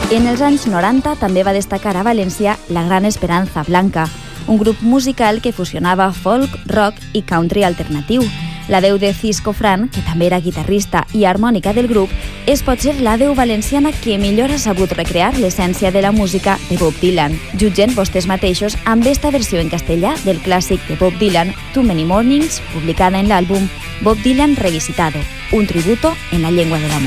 En els anys 90 també va destacar a València la Gran Esperanza Blanca, un grup musical que fusionava folk, rock i country alternatiu. La veu de Cisco Fran, que també era guitarrista i harmònica del grup, és potser la veu valenciana que millor ha sabut recrear l'essència de la música de Bob Dylan. Jutgen vostès mateixos amb esta versió en castellà del clàssic de Bob Dylan, Too Many Mornings, publicada en l'àlbum Bob Dylan Revisitado, un tributo en la llengua de l'amor.